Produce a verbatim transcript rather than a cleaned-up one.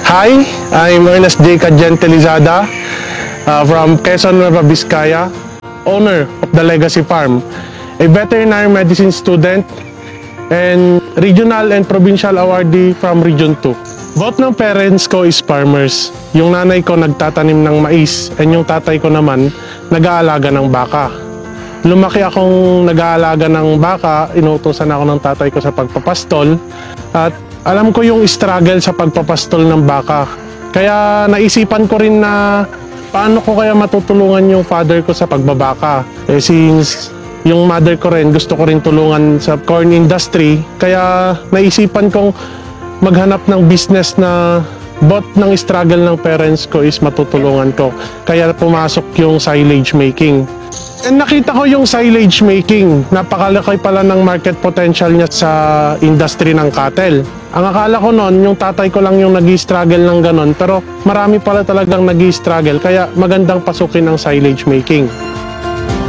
Hi, I'm Ernest J. Cadjentelizada uh, from Quezon Nueva Vizcaya, owner of the Legacy Farm, a veterinary medicine student and regional and provincial awardee from Region two. Both ng parents ko is farmers. Yung nanay ko nagtatanim ng mais and yung tatay ko naman nag-aalaga ng baka. Lumaki akong nag-aalaga ng baka, inuutosan ako ng tatay ko sa pagpapastol at alam ko yung struggle sa pagpapastol ng baka. Kaya naisipan ko rin na paano ko kaya matutulungan yung father ko sa pagbabaka. Eh since yung mother ko rin gusto ko rin tulungan sa corn industry, kaya naisipan kong maghanap ng business na both ng struggle ng parents ko is matutulungan ko. Kaya pumasok yung silage making. And nakita ko yung silage making. Napakalaki pala ng market potential niya sa industry ng cattle. Ang akala ko noon, yung tatay ko lang yung nag-struggle ng ganon. Pero marami pala talagang nag-struggle. Kaya magandang pasukin ang silage making.